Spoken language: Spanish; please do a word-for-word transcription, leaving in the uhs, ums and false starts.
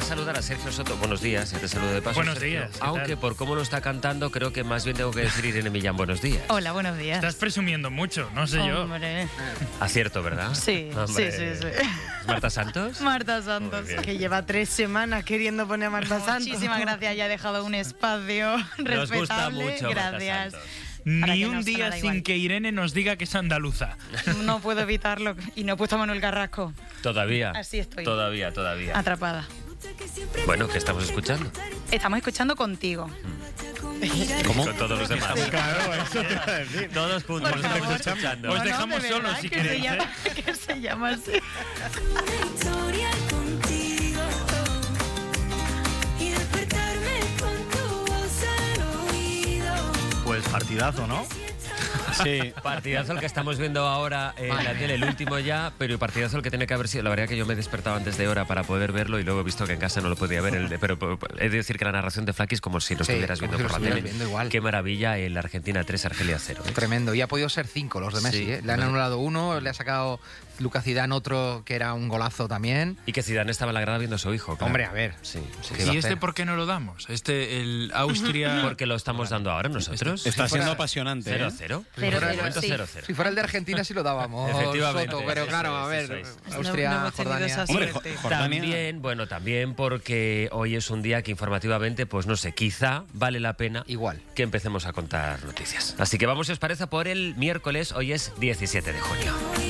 a saludar a Sergio Soto. Buenos días, ya te saludo de paso. Buenos Sergio. días. Aunque por cómo lo está cantando, creo que más bien tengo que decir Irene Millán, buenos días. Hola, buenos días. Estás presumiendo mucho, no sé Hombre. Acierto, ¿verdad? Sí, Hombre. sí, sí, sí. ¿Marta Santos? Marta Santos. Muy bien. Que lleva tres semanas queriendo poner a Marta Santos. Muchísimas gracias, ya he dejado un espacio Nos gusta respetable. mucho Marta Gracias. Santos. Para Ni que un nos día sonara sin igual. que Irene nos diga que es andaluza. No puedo evitarlo y no he puesto a Manuel Carrasco. Todavía. Así estoy. Todavía, todavía. Atrapada. Bueno, ¿qué estamos escuchando? Estamos escuchando contigo. ¿Cómo? Con todos los demás. Claro, eso te iba a decir. Todos juntos Por estamos favor. escuchando. Os No, no, dejamos de solos verdad si que queréis, se llama, ¿eh? que se llama así. Historia contigo y despertarme con tu voz al oído. Pues partidazo, ¿no? Sí. Partidazo el que estamos viendo ahora en la tele, el último ya, pero partidazo el que tiene que haber sido. La verdad que yo me he despertado antes de hora para poder verlo y luego he visto que en casa no lo podía ver. El de, pero, pero he de decir que la narración de Flaky es como si lo Sí, estuvieras como viendo si lo por la tele. estuvieras viendo igual. Qué maravilla el Argentina tres, Argelia cero. ¿eh? Tremendo. Y ha podido ser cinco los de Messi. Sí. ¿eh? Le han anulado uno, le ha sacado Lucas Zidane otro que era un golazo también. Y que Zidane estaba en la grada viendo a su hijo. Claro. Hombre, a ver. Sí, sí. ¿Qué iba a ¿Y este hacer? por qué no lo damos? Este, el Austria... Porque lo estamos dando ahora nosotros. Está fuera- siendo apasionante. cero ¿eh? cero. Cero, Por el cero, momento sí. cero cero. Si fuera el de Argentina sí lo dábamos, Efectivamente, Soto, pero eso claro, es, a ver, eso es. Austria, No- no hemos tenido Jordania. esa Hombre, suerte. Jo- Jordania- También, bueno, también porque hoy es un día que informativamente, pues no sé, quizá vale la pena Igual. que empecemos a contar noticias. Así que vamos, si os parece, por el miércoles, hoy es diecisiete de junio.